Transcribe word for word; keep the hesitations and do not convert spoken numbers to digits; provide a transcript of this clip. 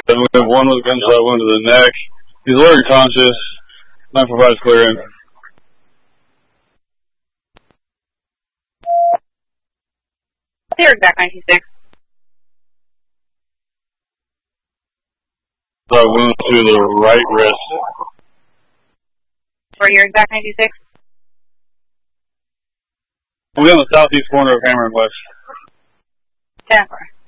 And we have one with a gunshot wound to the neck. He's alert and conscious. nine four five is clearing. Clear exact ninety-six. Uh, wound to the right wrist. For your exact ninety-six. We're on the southeast corner of Hammer and West. ten four.